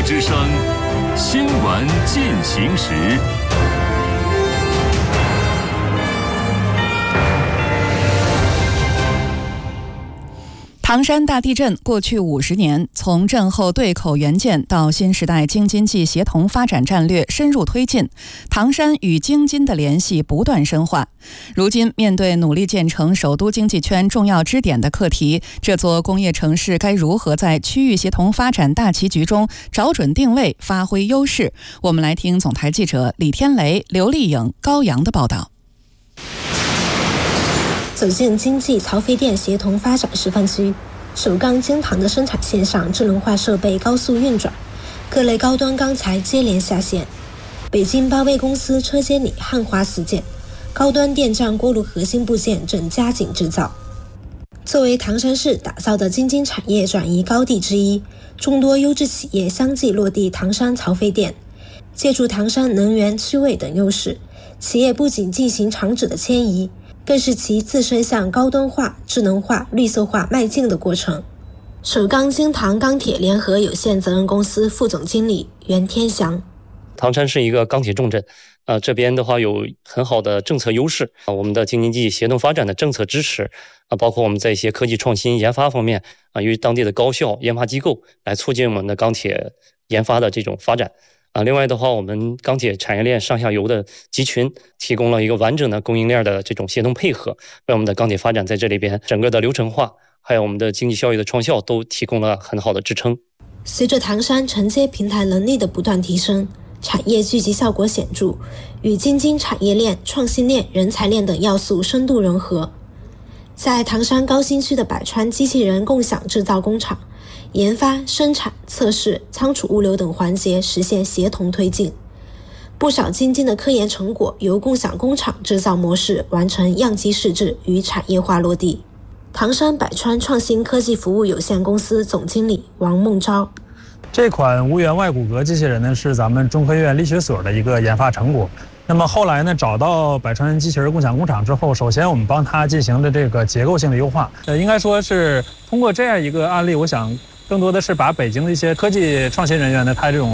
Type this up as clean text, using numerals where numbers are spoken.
之声新闻进行时。 唐山大地震过去50年，从震后对口援建到新时代京津冀协同发展战略深入推进，唐山与京津的联系不断深化。如今面对努力建成首都经济圈重要支点的课题，这座工业城市该如何在区域协同发展大棋局中找准定位，发挥优势？我们来听总台记者李天雷、刘丽颖、高阳的报道。 走进经济曹妃甸协同发展示范区，首钢精糖的生产线上智能化设备高速运转，各类高端钢材接连下线。北京八威公司车间里汉华4件，高端电站锅炉核心部件正加紧制造。作为唐山市打造的京津产业转移高地之一，众多优质企业相继落地唐山曹妃甸。借助唐山能源、区位等优势，企业不仅进行厂址的迁移，更是其自身向高端化、智能化、绿色化迈进的过程。首钢精糖钢铁联合有限责任公司副总经理袁天祥： 唐山是一个钢铁重镇，这边的话有很好的政策优势，我们的京津冀协同发展的政策支持，包括我们在一些科技创新研发方面，与当地的高校研发机构来促进我们的钢铁研发的这种发展。另外的话，我们钢铁产业链上下游的集群提供了一个完整的供应链的这种协同配合，为我们的钢铁发展在这里边整个的流程化，还有我们的经济效益的创效都提供了很好的支撑。 随着唐山承接平台能力的不断提升，产业聚集效果显著，与京津产业链、创新链、人才链等要素深度融合。在唐山高新区的百川机器人共享制造工厂，研发、生产、测试、仓储物流等环节实现协同推进。不少京津的科研成果由共享工厂制造模式完成样机试制与产业化落地。唐山百川创新科技服务有限公司总经理王梦昭： 这款无源外骨骼机器人呢，是咱们中科院力学所的一个研发成果。那么后来呢，找到百川机器人共享工厂之后，首先我们帮它进行了这个结构性的优化。应该说是通过这样一个案例，我想更多的是把北京的一些科技创新人员呢，他这种